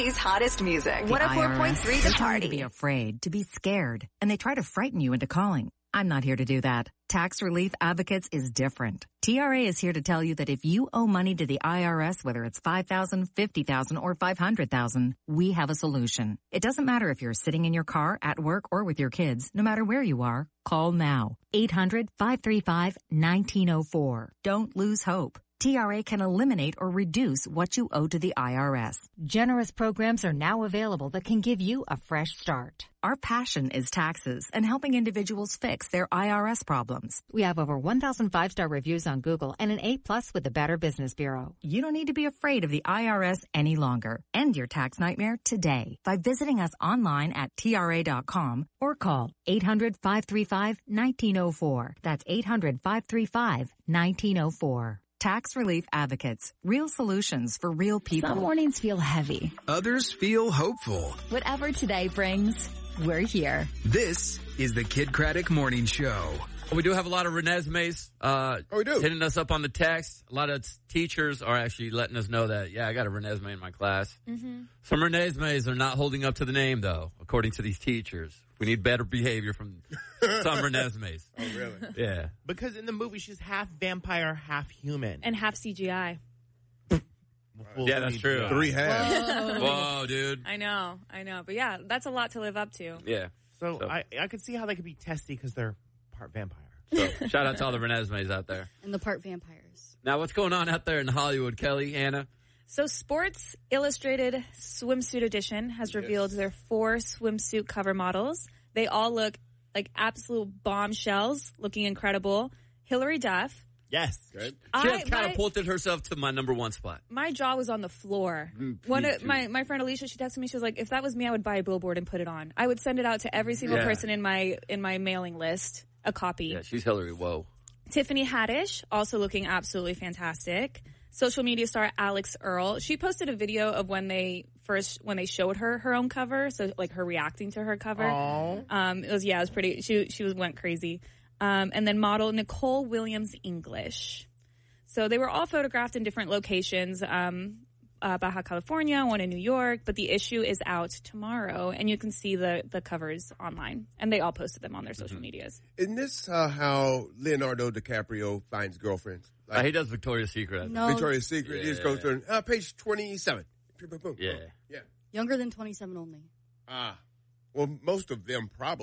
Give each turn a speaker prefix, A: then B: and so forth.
A: city's hottest music.
B: 104.3 The Party. To be afraid, to be scared, and they try to frighten you into calling. I'm not here to do that. Tax Relief Advocates is different. TRA is here to tell you that if you owe money to the IRS, whether it's $5,000, $50,000, or $500,000, we have a solution. It doesn't matter if you're sitting in your car, at work, or with your kids. No matter where you are, call now. 800-535-1904. Don't lose hope. TRA can eliminate or reduce what you owe to the IRS. Generous programs are now available that can give you a fresh start. Our passion is taxes and helping individuals fix their IRS problems. We have over 1,000 5-star reviews on Google and an A+ with the Better Business Bureau. You don't need to be afraid of the IRS any longer. End your tax nightmare today by visiting us online at TRA.com or call 800-535-1904. That's 800-535-1904. Tax Relief Advocates. Real solutions for real people.
C: Some mornings feel heavy.
D: Others feel hopeful.
C: Whatever today brings, we're here.
D: This is the Kid Craddock Morning Show.
E: We do have a lot of Renesmees
F: we do.
E: hitting us up on the text. A lot of teachers are actually letting us know that, I got a Renesmee in my class. Mm-hmm. Some Renesmees are not holding up to the name, though, according to these teachers. We need better behavior from some Renesmees.
F: Oh, really?
E: Yeah.
G: Because in the movie, she's half vampire, half human.
H: And half CGI.
E: Yeah, that's true.
F: 3 halves.
E: Whoa, dude.
H: I know. But yeah, that's a lot to live up to.
E: Yeah.
G: So I could see how they could be testy because they're part vampire.
E: So shout out to all the Renesmees out there.
I: And the part vampires.
E: Now, what's going on out there in Hollywood, Kelly, Anna?
H: So Sports Illustrated Swimsuit Edition has revealed their 4 swimsuit cover models. They all look like absolute bombshells, looking incredible. Hilary Duff.
G: Yes.
F: Good.
E: She has catapulted herself to my number 1 spot.
H: My jaw was on the floor. My friend Alicia, she texted me, she was like, if that was me, I would buy a billboard and put it on. I would send it out to every single person in my mailing list, a copy.
E: Yeah, she's Hillary. Whoa.
H: Tiffany Haddish, also looking absolutely fantastic. Social media star Alex Earl. She posted a video of when they showed her own cover, so like her reacting to her cover. It was pretty. She went crazy. And then model Nicole Williams English. So they were all photographed in different locations. Baja California, one in New York, but the issue is out tomorrow, and you can see the covers online, and they all posted them on their social medias.
F: Isn't this how Leonardo DiCaprio finds girlfriends?
E: Like, he does Victoria's Secret.
I: No.
F: Victoria's Secret. He just goes through page 27. Boom, boom, boom.
E: Yeah.
F: Yeah.
I: Younger than 27 only.
F: Well, most of them probably.